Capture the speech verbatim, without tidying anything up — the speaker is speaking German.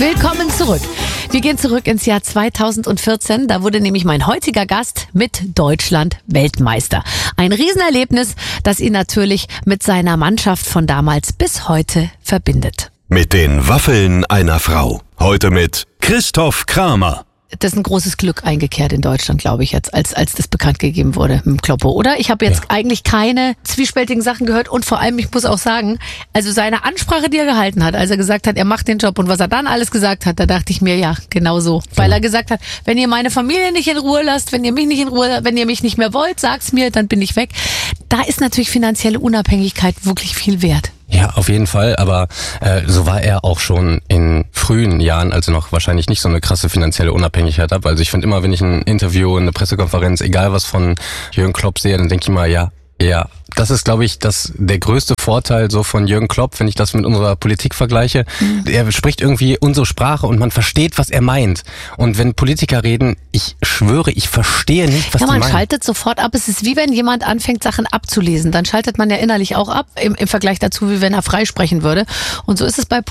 Willkommen zurück. Wir gehen zurück ins Jahr zweitausendvierzehn. Da wurde nämlich mein heutiger Gast mit Deutschland Weltmeister. Ein Riesenerlebnis, das ihn natürlich mit seiner Mannschaft von damals bis heute verbindet. Mit den Waffeln einer Frau. Heute mit Christoph Kramer. Das ist ein großes Glück eingekehrt in Deutschland, glaube ich jetzt, als als das bekannt gegeben wurde mit dem Kloppo, oder? Ich habe jetzt ja. eigentlich keine zwiespältigen Sachen gehört und vor allem, ich muss auch sagen, also seine Ansprache, die er gehalten hat, als er gesagt hat, er macht den Job und was er dann alles gesagt hat, da dachte ich mir, ja, genau so. Weil ja. er gesagt hat, wenn ihr meine Familie nicht in Ruhe lasst, wenn ihr mich nicht in Ruhe, wenn ihr mich nicht mehr wollt, sagt's mir, dann bin ich weg. Da ist natürlich finanzielle Unabhängigkeit wirklich viel wert. Ja, auf jeden Fall, aber äh, so war er auch schon in frühen Jahren, also noch wahrscheinlich nicht so eine krasse finanzielle Unabhängigkeit habe. Also ich finde immer, wenn ich ein Interview, eine Pressekonferenz, egal was von Jürgen Klopp sehe, dann denke ich mal, ja, ja, das ist, glaube ich, das der größte Vorteil so von Jürgen Klopp, wenn ich das mit unserer Politik vergleiche. Mhm. Er spricht irgendwie unsere Sprache und man versteht, was er meint. Und wenn Politiker reden, ich schwöre, ich verstehe nicht, was ja, die meinen. Ja, man schaltet sofort ab. Es ist wie wenn jemand anfängt, Sachen abzulesen. Dann schaltet man ja innerlich auch ab, im, im Vergleich dazu, wie wenn er freisprechen würde. Und so ist es bei